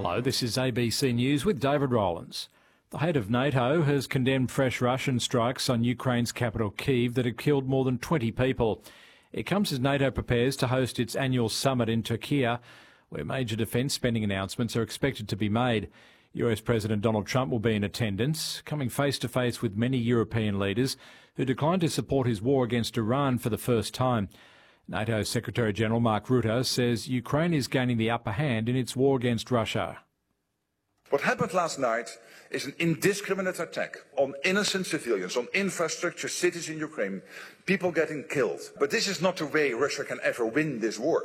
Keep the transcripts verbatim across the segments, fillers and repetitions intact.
Hello, this is A B C News with David Rowlands. The head of NATO has condemned fresh Russian strikes on Ukraine's capital Kyiv that have killed more than twenty people. It comes as NATO prepares to host its annual summit in Turkey, where major defence spending announcements are expected to be made. U S President Donald Trump will be in attendance, coming face to face with many European leaders who declined to support his war against Iran for the first time. NATO Secretary-General Mark Rutte says Ukraine is gaining the upper hand in its war against Russia. What happened last night is an indiscriminate attack on innocent civilians, on infrastructure, cities in Ukraine, people getting killed. But this is not the way Russia can ever win this war.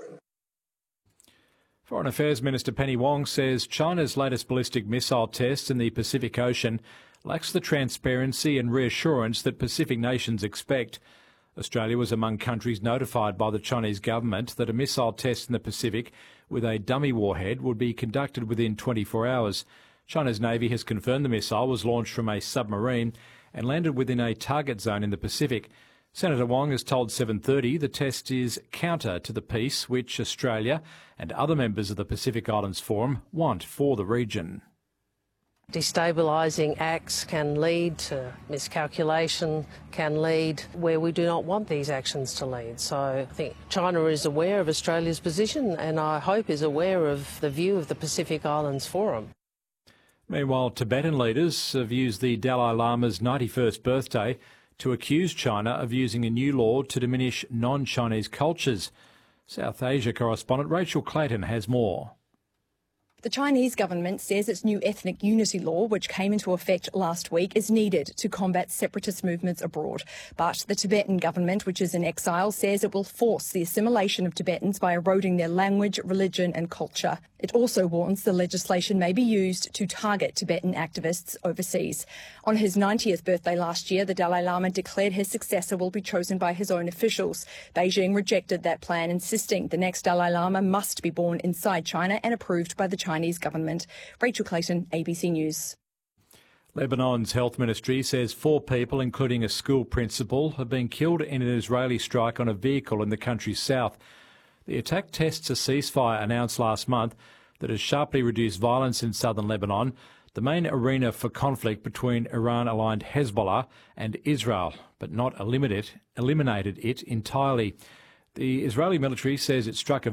Foreign Affairs Minister Penny Wong says China's latest ballistic missile test in the Pacific Ocean lacks the transparency and reassurance that Pacific nations expect. Australia was among countries notified by the Chinese government that a missile test in the Pacific with a dummy warhead would be conducted within twenty-four hours. China's Navy has confirmed the missile was launched from a submarine and landed within a target zone in the Pacific. Senator Wong has told seven thirty the test is counter to the peace which Australia and other members of the Pacific Islands Forum want for the region. Destabilising acts can lead to miscalculation, can lead where we do not want these actions to lead. So I think China is aware of Australia's position and I hope is aware of the view of the Pacific Islands Forum. Meanwhile, Tibetan leaders have used the Dalai Lama's ninety-first birthday to accuse China of using a new law to diminish non-Chinese cultures. South Asia correspondent Rachel Clayton has more. The Chinese government says its new ethnic unity law, which came into effect last week, is needed to combat separatist movements abroad. But the Tibetan government, which is in exile, says it will force the assimilation of Tibetans by eroding their language, religion and culture. It also warns the legislation may be used to target Tibetan activists overseas. On his ninetieth birthday last year, the Dalai Lama declared his successor will be chosen by his own officials. Beijing rejected that plan, insisting the next Dalai Lama must be born inside China and approved by the Chinese government. Rachel Clayton, A B C News. Lebanon's health ministry says four people, including a school principal, have been killed in an Israeli strike on a vehicle in the country's south. The attack tests a ceasefire announced last month that has sharply reduced violence in southern Lebanon, the main arena for conflict between Iran-aligned Hezbollah and Israel, but not eliminated it, eliminated it entirely. The Israeli military says it struck a